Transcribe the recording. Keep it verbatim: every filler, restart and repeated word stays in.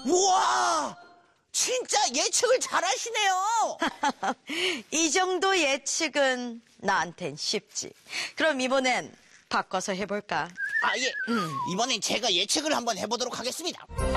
우와! 진짜 예측을 잘하시네요. 이 정도 예측은 나한텐 쉽지. 그럼 이번엔 바꿔서 해볼까? 아, 예. 이번엔 제가 예측을 한번 해보도록 하겠습니다.